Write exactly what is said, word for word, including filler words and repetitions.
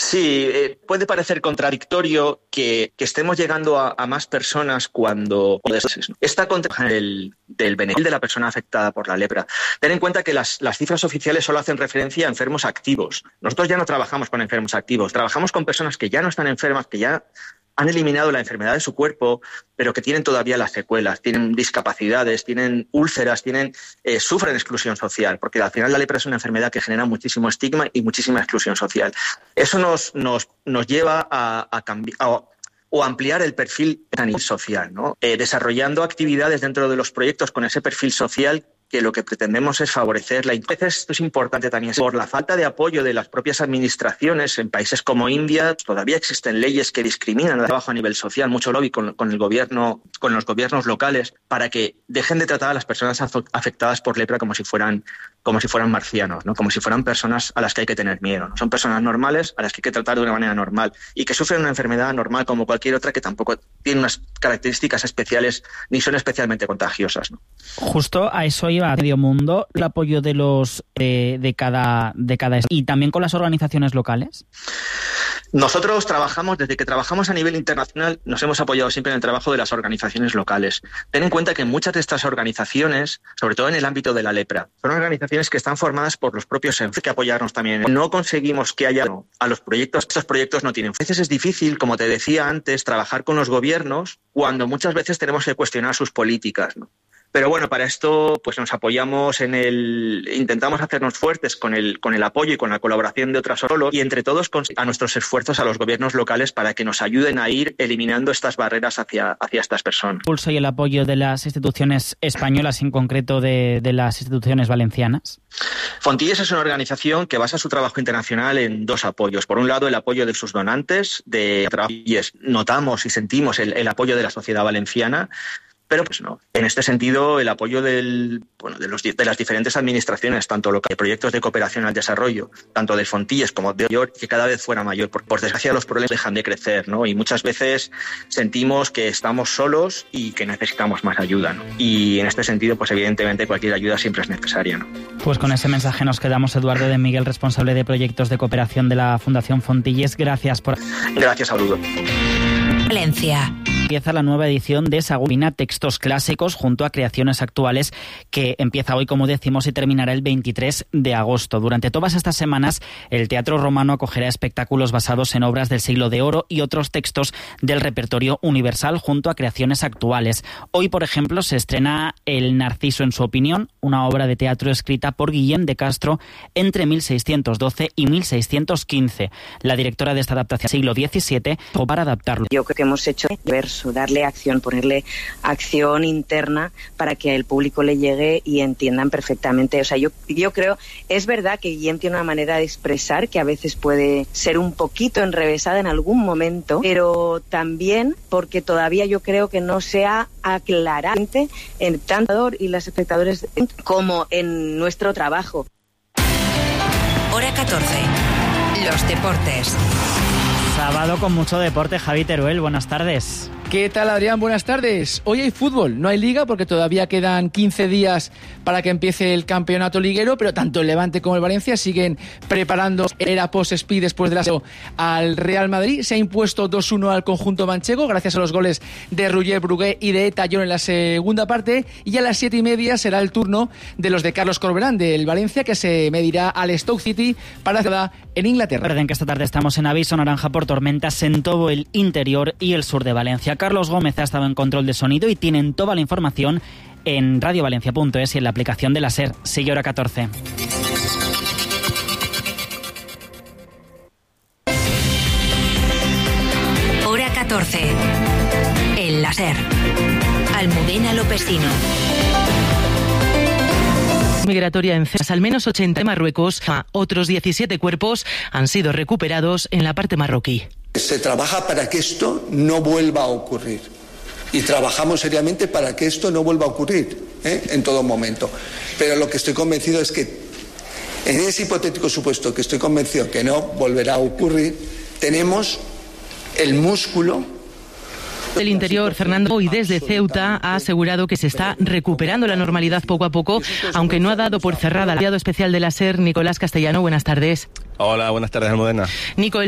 Sí, eh, puede parecer contradictorio que, que estemos llegando a, a más personas cuando... Esta contra del, del beneficio de la persona afectada por la lepra. Ten en cuenta que las, las cifras oficiales solo hacen referencia a enfermos activos. Nosotros ya no trabajamos con enfermos activos, trabajamos con personas que ya no están enfermas, que ya han eliminado la enfermedad de su cuerpo, pero que tienen todavía las secuelas, tienen discapacidades, tienen úlceras, tienen, eh, sufren exclusión social, porque al final la lepra es una enfermedad que genera muchísimo estigma y muchísima exclusión social. Eso nos, nos, nos lleva a, a cambiar... o ampliar el perfil social, ¿no? Eh, desarrollando actividades dentro de los proyectos con ese perfil social que lo que pretendemos es favorecer la... A veces esto es importante también. Por la falta de apoyo de las propias administraciones en países como India, todavía existen leyes que discriminan el trabajo a nivel social, mucho lobby con, con el gobierno, con los gobiernos locales, para que dejen de tratar a las personas afectadas por lepra como si fueran, como si fueran marcianos, ¿no? Como si fueran personas a las que hay que tener miedo, ¿no? Son personas normales a las que hay que tratar de una manera normal y que sufren una enfermedad normal como cualquier otra, que tampoco tiene unas características especiales ni son especialmente contagiosas, ¿no? Justo a eso a medio mundo, el apoyo de los de, de cada de cada y también con las organizaciones locales. Nosotros trabajamos, desde que trabajamos a nivel internacional, nos hemos apoyado siempre en el trabajo de las organizaciones locales. Ten en cuenta que muchas de estas organizaciones, sobre todo en el ámbito de la lepra, son organizaciones que están formadas por los propios enfermos, que apoyarnos también. No conseguimos que haya a los proyectos, estos proyectos no tienen. A veces es difícil, como te decía antes, trabajar con los gobiernos cuando muchas veces tenemos que cuestionar sus políticas, ¿no? Pero bueno, para esto pues nos apoyamos en el... Intentamos hacernos fuertes con el, con el apoyo y con la colaboración de otras solos y entre todos a nuestros esfuerzos a los gobiernos locales para que nos ayuden a ir eliminando estas barreras hacia, hacia estas personas. ¿El impulso y el apoyo de las instituciones españolas, en concreto de, de las instituciones valencianas? Fontilles es una organización que basa su trabajo internacional en dos apoyos. Por un lado, el apoyo de sus donantes, de Fontilles. Notamos y sentimos el, el apoyo de la sociedad valenciana. Pero pues no. En este sentido, el apoyo del, bueno, de, los, de las diferentes administraciones, tanto locales, de proyectos de cooperación al desarrollo, tanto de Fontilles como de York, que cada vez fuera mayor. Por, por desgracia, los problemas dejan de crecer, ¿no? Y muchas veces sentimos que estamos solos y que necesitamos más ayuda, ¿no? Y en este sentido, pues evidentemente cualquier ayuda siempre es necesaria, ¿no? Pues con ese mensaje nos quedamos. Eduardo de Miguel, responsable de proyectos de cooperación de la Fundación Fontilles. Gracias por... Gracias, saludo. Valencia. Empieza la nueva edición de Sagubina Textos Clásicos junto a Creaciones Actuales, que empieza hoy, como decimos, y terminará el veintitrés de agosto. Durante todas estas semanas, el Teatro Romano acogerá espectáculos basados en obras del Siglo de Oro y otros textos del repertorio universal junto a Creaciones Actuales. Hoy, por ejemplo, se estrena El Narciso en su opinión, una obra de teatro escrita por Guillem de Castro entre mil seiscientos doce y mil seiscientos quince. La directora de esta adaptación, siglo diecisiete, o para adaptarlo. Yo creo que hemos hecho verso, darle acción, ponerle acción interna para que el público le llegue y entiendan perfectamente. O sea, yo, yo creo, es verdad que Guillem tiene una manera de expresar que a veces puede ser un poquito enrevesada en algún momento, pero también porque todavía yo creo que no se ha aclarado en tanto y los espectadores como en nuestro trabajo. Hora catorce. Los deportes. Sábado con mucho deporte. Javi Teruel, buenas tardes. ¿Qué tal, Adrián? Buenas tardes. Hoy hay fútbol, no hay liga porque todavía quedan quince días para que empiece el campeonato liguero, pero tanto el Levante como el Valencia siguen preparando era post-speed después de la al Real Madrid. Se ha impuesto dos uno al conjunto manchego gracias a los goles de Roger Brugué y de Tallón en la segunda parte, y a las siete y media será el turno de los de Carlos Corberán del Valencia, que se medirá al Stoke City para la en Inglaterra. Recuerden que esta tarde estamos en aviso naranja por tormentas en todo el interior y el sur de Valencia. Carlos Gómez ha estado en control de sonido y tienen toda la información en radio valencia punto es y en la aplicación de la SER. Sigue Hora catorce. Hora catorce. En la SER. Almudena Lopesino. Migratoria en Ceuta, al menos ochenta en Marruecos, otros diecisiete cuerpos han sido recuperados en la parte marroquí. Se trabaja para que esto no vuelva a ocurrir y trabajamos seriamente para que esto no vuelva a ocurrir, ¿eh? en todo momento. Pero lo que estoy convencido es que en ese hipotético supuesto que estoy convencido que no volverá a ocurrir, tenemos el músculo. Del interior, Fernando, hoy desde Ceuta ha asegurado que se está recuperando la normalidad poco a poco, aunque no ha dado por cerrada. El enviado especial de la SER, Nicolás Castellano, buenas tardes. Hola, buenas tardes, Almudena. Nico,